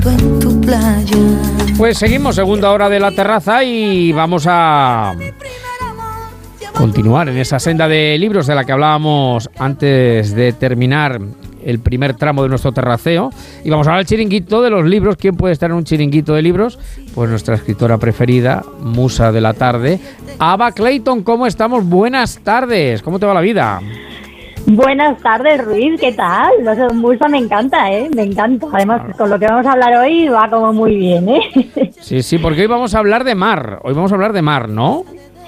en tu playa. Pues seguimos, segunda hora de La Terraza, y vamos a continuar en esa senda de libros de la que hablábamos antes de terminar el primer tramo de nuestro terraceo, y vamos a hablar del chiringuito de los libros. ¿Quién puede estar en un chiringuito de libros? Pues nuestra escritora preferida, musa de la tarde, Ava Clayton. ¿Cómo estamos? Buenas tardes, ¿cómo te va la vida? Buenas tardes, Ruiz, ¿qué tal? No sé, musa me encanta, me encanta. Además, con lo que vamos a hablar hoy va como muy bien, Sí, porque hoy vamos a hablar de mar. Hoy vamos a hablar de mar, ¿no?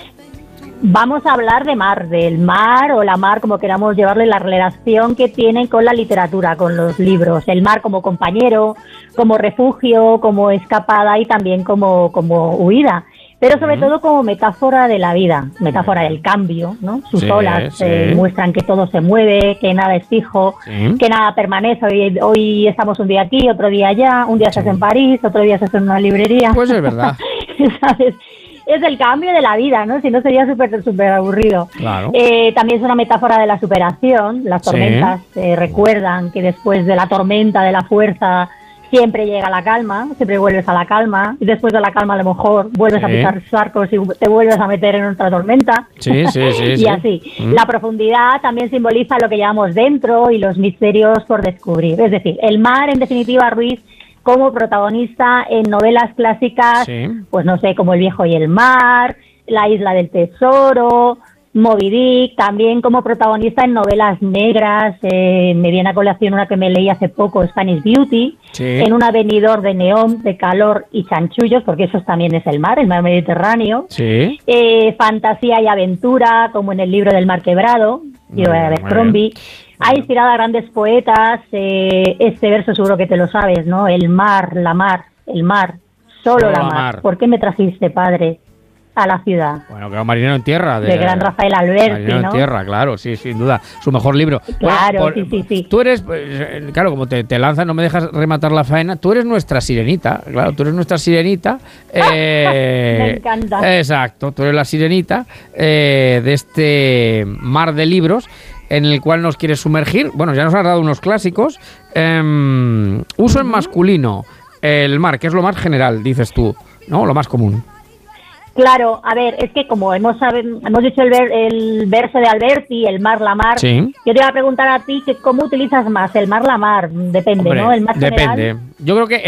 Vamos a hablar de mar, del mar o la mar, como queramos llevarle, la relación que tiene con la literatura, con los libros. El mar como compañero, como refugio, como escapada y también como huida. Pero sobre todo como metáfora de la vida, metáfora del cambio, ¿no? Sus olas muestran que todo se mueve, que nada es fijo, que nada permanece. Hoy estamos un día aquí, otro día allá, un día estás en París, otro día estás en una librería. Pues es verdad. ¿Sabes? Es el cambio de la vida, ¿no? Si no sería súper aburrido. Claro. También es una metáfora de la superación. Las tormentas recuerdan que después de la tormenta, de la fuerza, siempre llega la calma, siempre vuelves a la calma, y después de la calma a lo mejor vuelves a pisar charcos y te vuelves a meter en otra tormenta. Sí. Y así. La profundidad también simboliza lo que llevamos dentro y los misterios por descubrir. Es decir, el mar, en definitiva, Ruiz, como protagonista en novelas clásicas, pues no sé, como El viejo y el mar, La isla del tesoro, Moby Dick, también como protagonista en novelas negras. Me viene a colación una que me leí hace poco, Spanish Beauty, en un avenidor de neón, de calor y chanchullos, porque eso también es el mar Mediterráneo. Fantasía y aventura, como en El libro del mar quebrado, de Abercrombie. Ha inspirado a grandes poetas. Este verso seguro que te lo sabes, ¿no? El mar, la mar, el mar, solo la mar. ¿Por qué me trajiste, padre, a la ciudad? Bueno, que era Marinero en tierra. De gran Rafael Alberti, Marinero ¿no? en tierra, claro, sí, sin duda. Su mejor libro. Claro, sí. Tú eres, claro, como te lanzas, no me dejas rematar la faena, tú eres nuestra sirenita, claro, tú eres nuestra sirenita. Me encanta. Exacto, tú eres la sirenita de este mar de libros en el cual nos quieres sumergir. Bueno, ya nos has dado unos clásicos. Uso en masculino, el mar, que es lo más general, dices tú, ¿no? Lo más común. Claro, a ver, es que como hemos dicho el verso de Alberti, el mar, la mar, yo te iba a preguntar a ti que cómo utilizas más, el mar, la mar, depende, hombre, ¿no? El más depende. general. Yo creo que